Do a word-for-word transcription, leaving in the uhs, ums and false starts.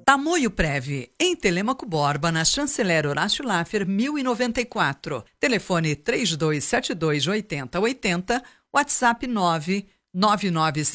Tamoio Prev, em Telêmaco Borba, na Chanceler Horácio Laffer, mil e noventa e quatro. Telefone três dois sete dois oito zero oito zero, WhatsApp nove nove nove